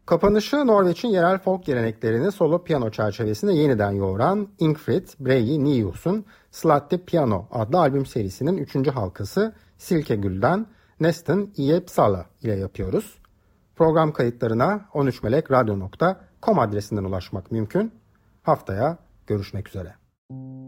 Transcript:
Kapanışı Norveç'in yerel folk geleneklerini solo piyano çerçevesinde yeniden yoğuran Ingrid Brei Nyhus'un Slatti Piano adlı albüm serisinin 3. halkası Silkegül'den Nesten Iepsala ile yapıyoruz. Program kayıtlarına 13melekradyo.com adresinden ulaşmak mümkün. Haftaya görüşmek üzere.